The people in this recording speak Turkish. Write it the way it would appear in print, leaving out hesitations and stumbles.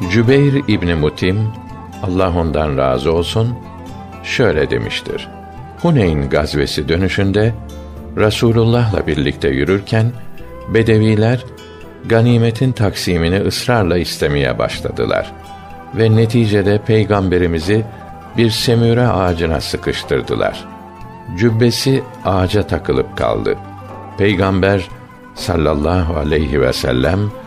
Cübeyr İbni Mutim, Allah ondan razı olsun, şöyle demiştir: Huneyn gazvesi dönüşünde Resulullah'la birlikte yürürken Bedeviler ganimetin taksimini ısrarla istemeye başladılar ve neticede Peygamberimizi bir semüre ağacına sıkıştırdılar. Cübbesi ağaca takılıp kaldı. Peygamber sallallahu aleyhi ve sellem